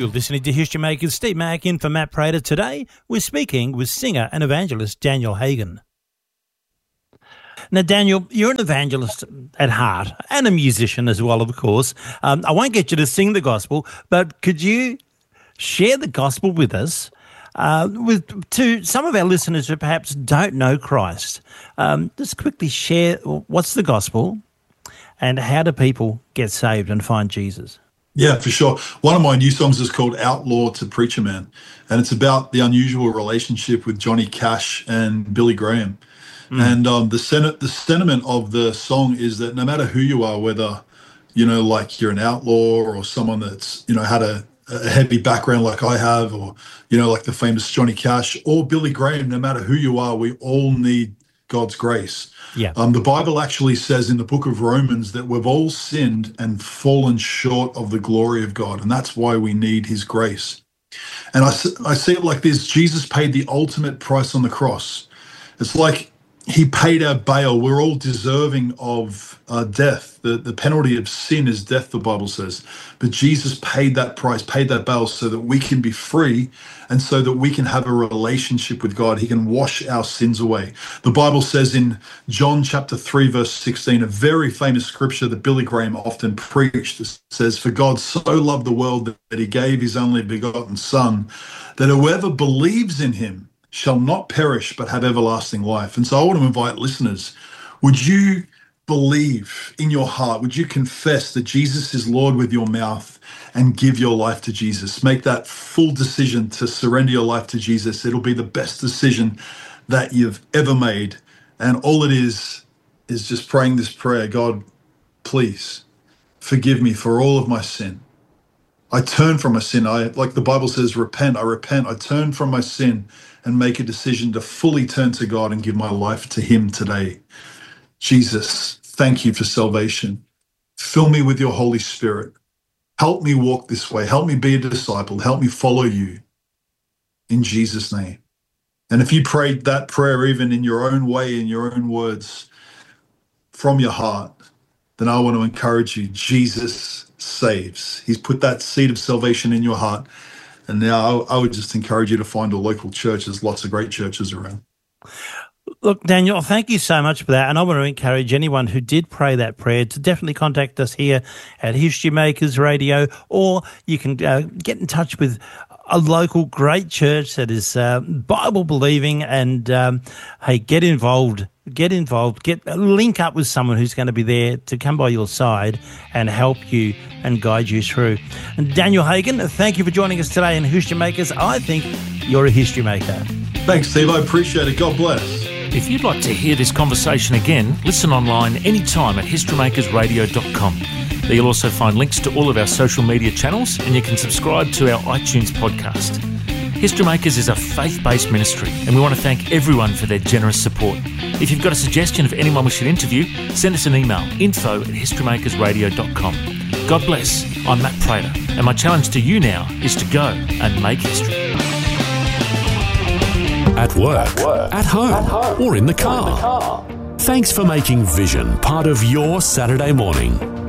You're listening to History Makers. Steve Mack in for Matt Prater. Today, we're speaking with singer and evangelist Daniel Hagen. Now, Daniel, you're an evangelist at heart and a musician as well, of course. I won't get you to sing the gospel, but could you share the gospel with us, to some of our listeners who perhaps don't know Christ? Just quickly share what's the gospel and how do people get saved and find Jesus? Yeah, for sure. One of my new songs is called Outlaw to Preacher Man, and it's about the unusual relationship with Johnny Cash and Billy Graham. And the sentiment of the song is that no matter who you are, whether, like you're an outlaw or someone that's, had a heavy background like I have, or, like the famous Johnny Cash or Billy Graham, no matter who you are, we all need God's grace. Yeah. The Bible actually says in the book of Romans that we've all sinned and fallen short of the glory of God, and that's why we need his grace. And I see it like this: Jesus paid the ultimate price on the cross. It's like he paid our bail. We're all deserving of death. The penalty of sin is death, the Bible says. But Jesus paid that price, paid that bail so that we can be free and so that we can have a relationship with God. He can wash our sins away. The Bible says in John chapter 3, verse 16, a very famous scripture that Billy Graham often preached, it says, "For God so loved the world that he gave his only begotten Son, that whoever believes in him shall not perish but have everlasting life." And so I want to invite listeners, would you believe in your heart, would you confess that Jesus is Lord with your mouth and give your life to Jesus? Make that full decision to surrender your life to Jesus. It'll be the best decision that you've ever made. And all it is just praying this prayer: God, please forgive me for all of my sin. I turn from my sin. Like the Bible says, repent. I repent. I turn from my sin and make a decision to fully turn to God and give my life to him today. Jesus, thank you for salvation. Fill me with your Holy Spirit. Help me walk this way. Help me be a disciple. Help me follow you in Jesus' name. And if you prayed that prayer even in your own way, in your own words, from your heart, then I want to encourage you. Jesus saves. He's put that seed of salvation in your heart. And now I would just encourage you to find a local church. There's lots of great churches around. Look, Daniel, thank you so much for that. And I want to encourage anyone who did pray that prayer to definitely contact us here at History Makers Radio, or you can get in touch with a local great church that is Bible believing, and hey, get involved, link up with someone who's going to be there to come by your side and help you and guide you through. And Daniel Hagen, thank you for joining us today in History Makers. I think you're a history maker. Thanks, Steve. I appreciate it. God bless. If you'd like to hear this conversation again, listen online anytime at historymakersradio.com. There you'll also find links to all of our social media channels, and you can subscribe to our iTunes podcast. History Makers is a faith-based ministry, and we want to thank everyone for their generous support. If you've got a suggestion of anyone we should interview, send us an email, info@historymakersradio.com. God bless. I'm Matt Prater, and my challenge to you now is to go and make history. At work, at home, or in the car. Thanks for making Vision part of your Saturday morning.